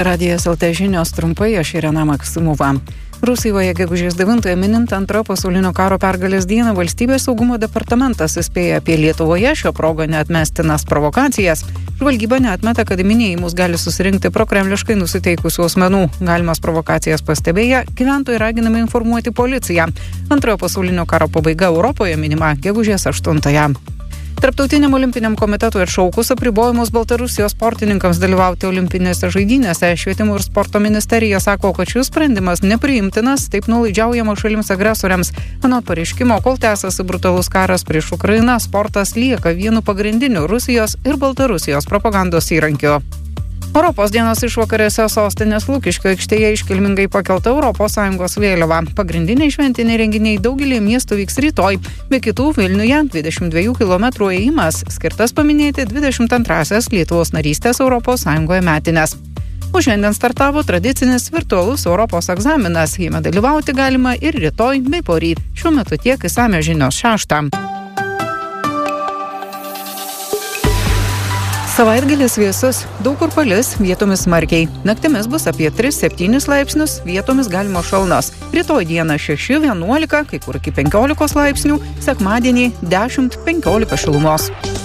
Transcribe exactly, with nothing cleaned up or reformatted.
Radijas L T žinios trumpai, aš Irena Maksimova. Rusijoje gegužės devintąją minint antrojo pasaulinio karo pergalės dieną valstybės saugumo departamentas įspėja apie Lietuvoje šio proga neatmestinas provokacijas. Žvalgyba neatmeta, kad į minėjimus gali susirinkti prokremliškai nusiteikusių asmenų. Galimas provokacijas pastebėję, gyventojai raginami informuoti policiją. Antrojo pasaulinio karo pabaiga Europoje minima gegužės aštuntąją. Tarptautiniam olimpiniam komitetui atšaukus apribojimus Baltarusijos sportininkams dalyvauti olimpinėse žaidynėse, švietimo ir sporto ministerija sako, kad šis sprendimas nepriimtinas, taip nuolaidžiaujama šalims agresoriams. Anot pareiškimo, kol tęsiasi brutalus karas prieš Ukrainą, sportas lieka vienu pagrindiniu Rusijos ir Baltarusijos propagandos įrankiu. Europos dienos išvakarėse sostinės Lukiškių aikštėje iškilmingai pakelta Europos Sąjungos vėliava. Pagrindiniai šventiniai renginiai daugelį miestų vyks rytoj, be kitų Vilniuje dvidešimt dviejų kilometrų ėjimas, skirtas paminėti dvidešimt antrąsias Lietuvos narystės Europos Sąjungoje metines. O šiandien startavo tradicinis virtualus Europos egzaminas, jame dalyvauti galima ir rytoj bei poryt. Šiuo metu tiek, išsamios žinios šeštą. Savaitgalis vėsus, daug kur palis, vietomis smarkiai. Naktimis bus apie tris septynis laipsnius, vietomis galimos šalnos. Rytoj dieną šeši vienuolika, kai kur iki penkiolikos laipsnių, sekmadienį dešimt penkiolika šilumos.